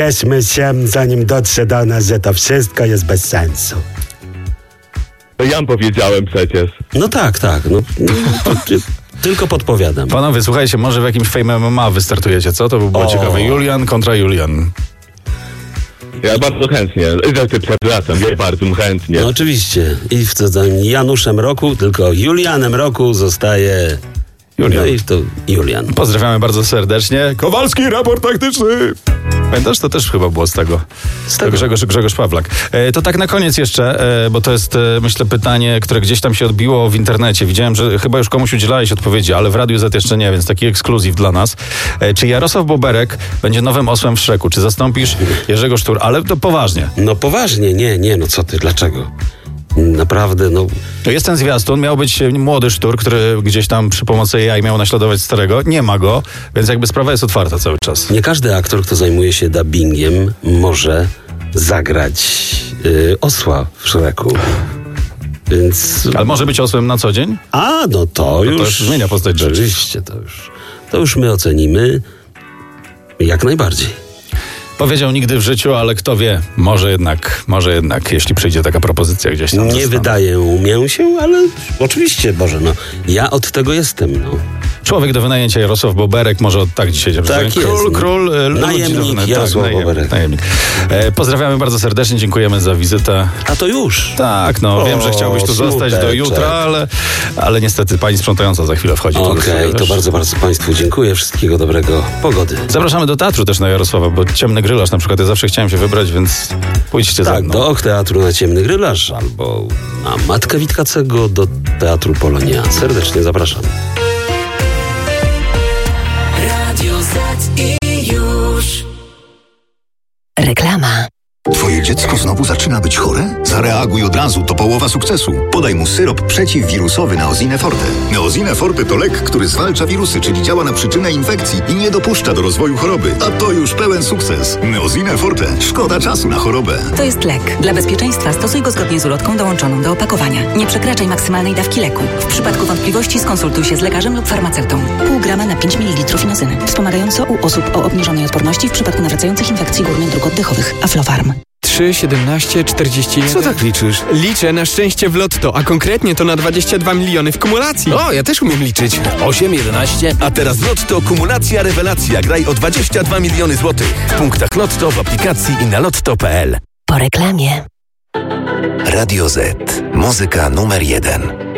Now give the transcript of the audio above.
Cieszmy się, zanim dotrze do nas, że to wszystko jest bez sensu. To ja powiedziałem przecież. No tak, no. Tylko podpowiadam. Panowie, słuchajcie, może w jakimś Fame MMA wystartujecie, co? To by było ciekawe. Julian kontra Julian. Ja bardzo chętnie. Przepraszam, ja bardzo chętnie. No oczywiście. I w co tam Januszem roku, tylko Julianem roku zostaje... Julian. No i to Julian. Pozdrawiamy bardzo serdecznie. Kowalski, raport taktyczny. Pamiętasz? To też chyba było z tego. Grzegorz Pawlak. To tak na koniec jeszcze, bo to jest, myślę, pytanie, które gdzieś tam się odbiło w internecie. Widziałem, że chyba już komuś udzielałeś odpowiedzi, ale w Radiu Z jeszcze nie, więc taki ekskluzyw dla nas. Czy Jarosław Boberek będzie nowym osłem w Szreku? Czy zastąpisz Jerzego Sztur? Ale to poważnie. No poważnie, nie, no co ty, dlaczego? Naprawdę, no... To jest ten zwiastun, miał być młody Sztur, który gdzieś tam przy pomocy AI miał naśladować starego. Nie ma go, więc jakby sprawa jest otwarta cały czas. Nie każdy aktor, kto zajmuje się dubbingiem, może zagrać osła w Szreku. Więc... Ale może być osłem na co dzień? A, no to już zmienia postać rzeczy. Oczywiście, to już my ocenimy jak najbardziej. Powiedział nigdy w życiu, ale kto wie, może jednak, jeśli przyjdzie taka propozycja gdzieś tam. Nie wydaje mi się, ale oczywiście, Boże, no ja od tego jestem, no. Człowiek do wynajęcia Jarosław Boberek, może tak dzisiaj się tak jest. Król, najemnik Jarosław Boberek. Najemnik. Pozdrawiamy bardzo serdecznie, dziękujemy za wizytę. A to już? Tak, no wiem, że chciałbyś tu zostać do jutra, ale niestety pani sprzątająca za chwilę wchodzi. Okej, to bardzo Państwu dziękuję, wszystkiego dobrego, pogody. Zapraszamy do teatru też na Jarosława, bo Ciemny Grylarz na przykład, ja zawsze chciałem się wybrać, więc pójdźcie ze mną. Do teatru na Ciemny Grylarz albo na Matkę Witkacego, do Teatru Polonia. Serdecznie zapraszam. Radio Z i już. Reklama. Twoje dziecko znowu zaczyna być chore? Zareaguj od razu, to połowa sukcesu. Podaj mu syrop przeciwwirusowy Neosine Forte. Neosine Forte to lek, który zwalcza wirusy, czyli działa na przyczynę infekcji i nie dopuszcza do rozwoju choroby. A to już pełen sukces. Neosine Forte. Szkoda czasu na chorobę. To jest lek. Dla bezpieczeństwa stosuj go zgodnie z ulotką dołączoną do opakowania. Nie przekraczaj maksymalnej dawki leku. W przypadku wątpliwości skonsultuj się z lekarzem lub farmaceutą. Pół grama na 5 ml inozyny. Wspomagająco u osób o obniżonej odporności w przypadku nawracających infekcji górnych dróg oddechowych. Aflofarm. 3, 17, 41... Co tak liczysz? Liczę na szczęście w lotto, a konkretnie to na 22 miliony w kumulacji. O, ja też umiem liczyć. 8, 11... A teraz Lotto Kumulacja Rewelacja. Graj o 22 miliony złotych. W punktach Lotto, w aplikacji i na lotto.pl. Po reklamie. Radio Z. Muzyka numer 1.